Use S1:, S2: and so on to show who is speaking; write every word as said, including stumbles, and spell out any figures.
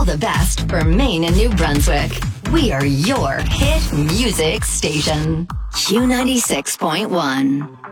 S1: the best for Maine and New Brunswick. We are your hit music station. Q ninety-six point one.